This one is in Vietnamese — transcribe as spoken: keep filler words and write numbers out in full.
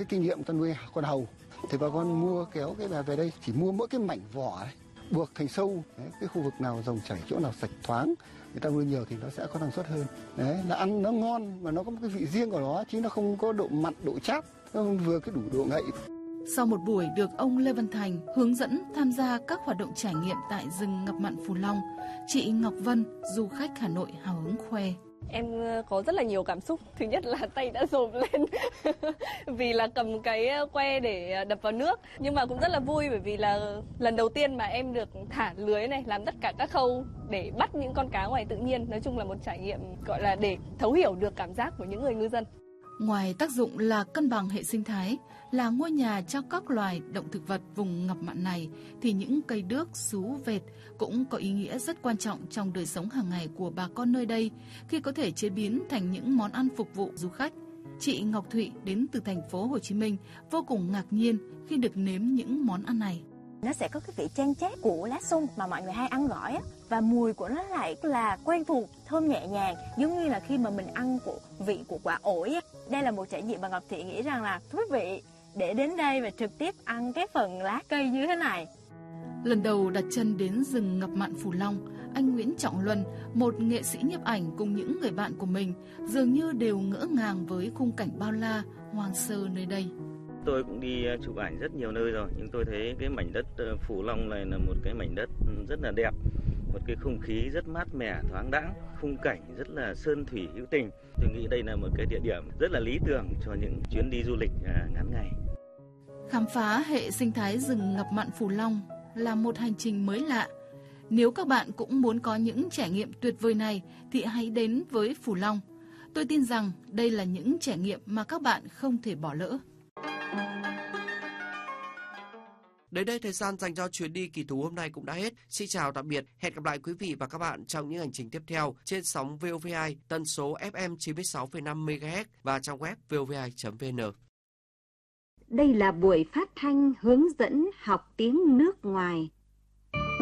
kinh nghiệm ta nuôi con hầu. Thì bà con mua kéo cái bà về đây chỉ mua mỗi cái mảnh vỏ ấy, buộc thành sâu. Đấy, cái khu vực nào dòng chảy, chỗ nào sạch thoáng, người ta nuôi nhiều thì nó sẽ có năng suất hơn. Đấy, là ăn nó ngon và nó có một cái vị riêng của nó, chứ nó không có độ mặn, độ chát, nó vừa cái đủ độ ngậy. Sau một buổi được ông Lê Văn Thành hướng dẫn tham gia các hoạt động trải nghiệm tại rừng ngập mặn Phú Long, chị Ngọc Vân, du khách Hà Nội hào hứng khoe. Em có rất là nhiều cảm xúc. Thứ nhất là tay đã rộp lên vì là cầm cái que để đập vào nước. Nhưng mà cũng rất là vui bởi vì là lần đầu tiên mà em được thả lưới này, làm tất cả các khâu để bắt những con cá ngoài tự nhiên. Nói chung là một trải nghiệm gọi là để thấu hiểu được cảm giác của những người ngư dân. Ngoài tác dụng là cân bằng hệ sinh thái, là ngôi nhà cho các loài động thực vật vùng ngập mặn này, thì những cây đước, sú, vệt cũng có ý nghĩa rất quan trọng trong đời sống hàng ngày của bà con nơi đây khi có thể chế biến thành những món ăn phục vụ du khách. Chị Ngọc Thụy đến từ thành phố Hồ Chí Minh vô cùng ngạc nhiên khi được nếm những món ăn này. Nó sẽ có cái vị chan chát của lá sung mà mọi người hay ăn gỏi á, và mùi của nó lại là quen thuộc, thơm nhẹ nhàng, giống như là khi mà mình ăn của vị của quả ổi á. Đây là một trải nghiệm mà Ngọc Thị nghĩ rằng là thú vị để đến đây và trực tiếp ăn cái phần lá cây như thế này. Lần đầu đặt chân đến rừng ngập mặn Phú Long, anh Nguyễn Trọng Luân, một nghệ sĩ nhiếp ảnh cùng những người bạn của mình, dường như đều ngỡ ngàng với khung cảnh bao la, hoang sơ nơi đây. Tôi cũng đi chụp ảnh rất nhiều nơi rồi, nhưng tôi thấy cái mảnh đất Phú Long này là một cái mảnh đất rất là đẹp, một cái không khí rất mát mẻ, thoáng đãng, khung cảnh rất là sơn thủy hữu tình. Tôi nghĩ đây là một cái địa điểm rất là lý tưởng cho những chuyến đi du lịch ngắn ngày. Khám phá hệ sinh thái rừng ngập mặn Phú Long là một hành trình mới lạ. Nếu các bạn cũng muốn có những trải nghiệm tuyệt vời này thì hãy đến với Phú Long. Tôi tin rằng đây là những trải nghiệm mà các bạn không thể bỏ lỡ. Đến đây thời gian dành cho chuyến đi kỳ thú hôm nay cũng đã hết. Xin chào tạm biệt, hẹn gặp lại quý vị và các bạn trong những hành trình tiếp theo trên sóng vê o vê hai tần số ép em chín mươi sáu phẩy năm mê ga héc và trong web vê o vê hai chấm vê en. Đây là buổi phát thanh hướng dẫn học tiếng nước ngoài